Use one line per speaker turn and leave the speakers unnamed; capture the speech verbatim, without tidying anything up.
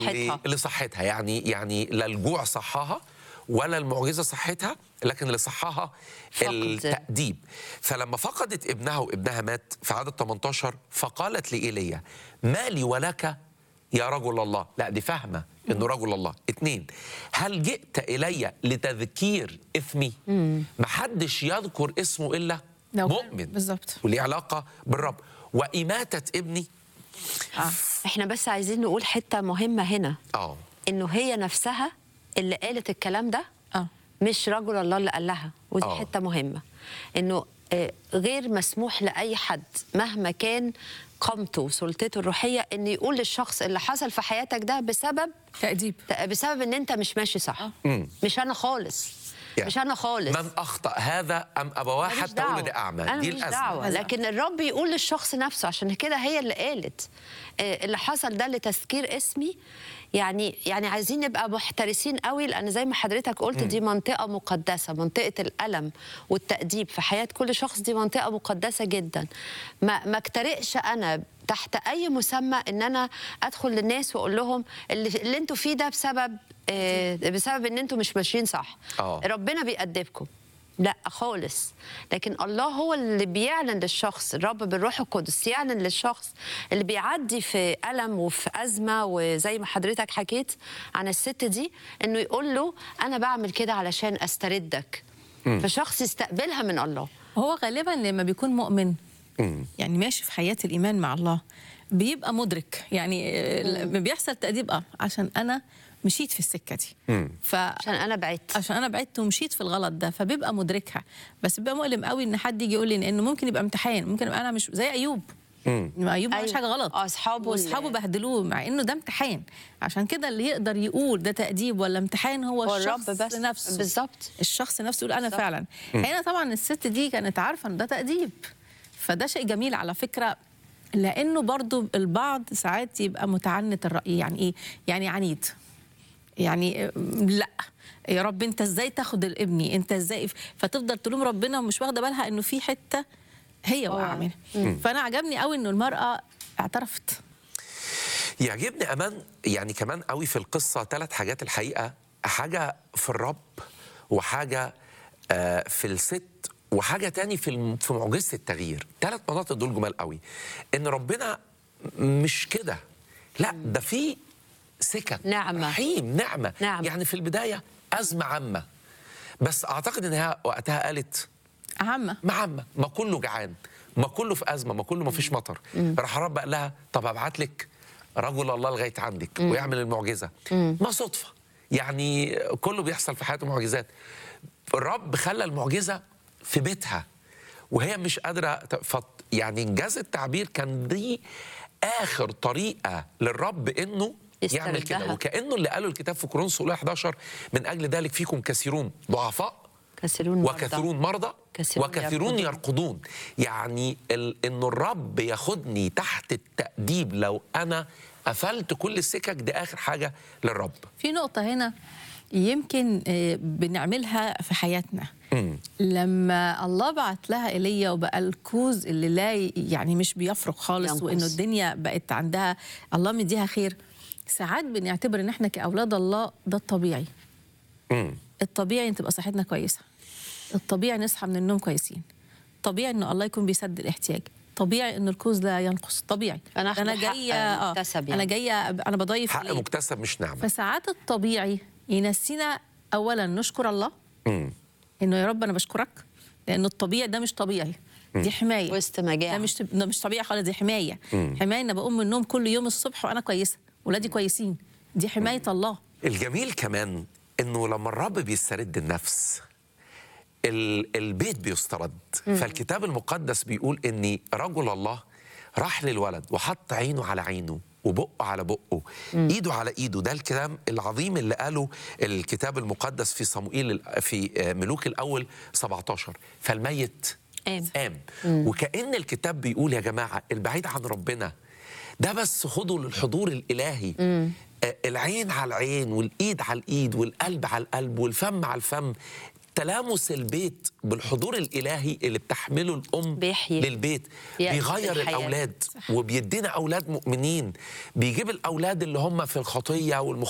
صحتها.
اللي صحتها، يعني يعني لا الجوع صحاها ولا المعجزه صحتها، لكن اللي صحاها
فقد.
التأديب. فلما فقدت ابنها وابنها مات في عدد ثمانية عشر، فقالت لإيليا: ما لي ولك يا رجل الله. لا دي فاهمه انه رجل الله. اتنين: هل جئت الي لتذكير اثمي؟ محدش يذكر اسمه الا
لو كان-
مؤمن
بالظبط.
وليه علاقه بالرب. واماته ابني.
آه.
احنا بس عايزين نقول حتة مهمة هنا،
اه
انه هي نفسها اللي قالت الكلام ده،
اه
مش رجل الله اللي قال لها. ودي
آه.
حتة مهمة، انه آه، غير مسموح لأي حد مهما كان قامته وسلطته الروحية ان يقول للشخص اللي حصل في حياتك ده بسبب
تأديب.
بسبب ان انت مش ماشي صح. مش انا خالص،
يعني
مش انا خالص.
من اخطا هذا ام ابواه
ماليش
حتى
دعوة.
ولد اعمى؟
أنا
دي
ماليش
الازمه.
دعوة.
أزمة.
لكن الرب يقول للشخص نفسه، عشان كده هي اللي قالت آه، اللي حصل ده لتذكير اسمي. يعني يعني عايزين نبقى محترسين قوي، لان زي ما حضرتك قلت دي منطقه مقدسه، منطقه الالم والتاديب في حياه كل شخص، دي منطقه مقدسه جدا. ما ما اكترئش انا تحت اي مسمى ان انا ادخل للناس واقول لهم اللي, اللي انتوا فيه ده بسبب آه، بسبب ان انتوا مش ماشيين صح.
آه.
ربنا بيأدبكم. لا خالص. لكن الله هو اللي بيعلن للشخص، الرب بالروح القدس يعلن للشخص اللي بيعدي في ألم وفي أزمة، وزي ما حضرتك حكيت عن الست دي، إنه يقول له أنا بعمل كده علشان أستردك. فشخص يستقبلها من الله.
هو غالبا لما بيكون مؤمن
مم.
يعني ماشي في حياة الإيمان مع الله بيبقى مدرك، يعني آه، لما بيحصل تأديب اه عشان أنا مشيت في السكة دي. ف
عشان أنا بعدت.
عشان انا بعدت ومشيت في الغلط ده، فبيبقى مدركها. بس بيبقى مؤلم قوي ان حد يجي يقول لي انه ممكن يبقى امتحان، ممكن أبقى انا مش زي ايوب. ما ايوب ما عملش
أيوة.
حاجه غلط،
أصحابه
واصحابه
اللي-
بهدلوه مع انه ده امتحان. عشان كده اللي يقدر يقول ده تأديب ولا امتحان هو,
هو
الشخص
الرب بس.
نفسه.
بالظبط.
الشخص نفسه يقول انا
بالظبط.
فعلا. هنا طبعا الست دي كانت عارفه ان ده تأديب، فده شيء جميل على فكره. لانه برضو البعض ساعات يبقى متعنت الرأي. يعني ايه؟ يعني عنيد، يعني لا يا رب انت ازاي تاخد ابني، انت ازاي، فتفضل تلوم ربنا ومش واخده بالها انه في حته هي واقعه منها. فانا عجبني قوي انه المراه اعترفت.
يعجبني امان يعني كمان قوي في القصه ثلاث حاجات الحقيقه: حاجه في الرب، وحاجه آه، في الست، وحاجه تاني في الم- في معجزه التغيير. ثلاث مناطق دول جمال قوي. ان ربنا مش كده، لا ده في سكك،
نعمة.
رحيم، نعمه.
نعمة.
يعني في البدايه ازمه عامه، بس اعتقد انها وقتها قالت
عامه
ما عامه، ما كله جعان، ما كله في ازمه، ما كله ما فيش مطر. راح الرب قال لها طب ابعت لك رجل الله لغايه عندك ويعمل المعجزه. ما صدفه، يعني كله بيحصل في حياته معجزات. الرب خلى المعجزه في بيتها وهي مش قادره ت- فط يعني انجاز التعبير كان دي اخر طريقه للرب انه يعمل كده.
يستردها.
وكانه اللي قاله الكتاب في كورنثوس الاولى احداشر: من اجل ذلك فيكم كثيرون ضعفاء
كثيرون مرضى.
وكثيرون مرضى
كثيرون
وكثيرون
يرقدون.
يرقدون. يعني ال... انه الرب ياخدني تحت التأديب لو انا قفلت كل السكك، دي اخر حاجه للرب.
في نقطه هنا يمكن آه، بنعملها في حياتنا.
مم.
لما الله بعت لها ايليا وبقى الكوز اللي لا يعني مش بيفرق خالص،
ينقص.
وانه الدنيا بقت عندها الله مديها خير، ساعات بنعتبر ان احنا كاولاد الله ده الطبيعي.
مم.
الطبيعي ان تبقى صحتنا كويسه، الطبيعي نصحى من النوم كويسين، طبيعي ان الله يكون بيسد الاحتياج، طبيعي ان الكوز لا ينقص، طبيعي.
فناخد
انا
حق
جايه اه
مكتسب يعني.
انا جايه انا بضيف
حق
عليه.
مكتسب مش نعمه.
فساعات الطبيعي ينسينا اولا نشكر الله،
مم.
انه يا رب انا بشكرك، لان الطبيعي ده مش طبيعي، دي حمايه.
وسط مجاعة.
ده مش ده مش طبيعي خالص، دي حمايه. حمايه ان بقوم من النوم كل يوم الصبح وانا كويسه، ولادي كويسين، دي حمايه الله.
الجميل كمان انه لما الرب بيسترد النفس ال- البيت بيسترد. فالكتاب المقدس بيقول ان رجل الله راح للولد وحط عينه على عينه وبقه على بقه، ايده على ايده. ده الكلام العظيم اللي قاله الكتاب المقدس في صموئيل ال- في آه، ملوك الاول سبعة عشر. فالميت
قام.
قام. وكأن الكتاب بيقول يا جماعه البعيد عن ربنا ده بس خدوا للحضور الالهي. آه، العين على العين والايد على الايد والقلب على القلب والفم على الفم. تلامس البيت بالحضور الالهي اللي بتحمله الام
بيحيي.
للبيت
يأتي
بيغير
بالحياة.
الاولاد وبيدينا اولاد مؤمنين، بيجيب الاولاد اللي هم في الخطيه والمخ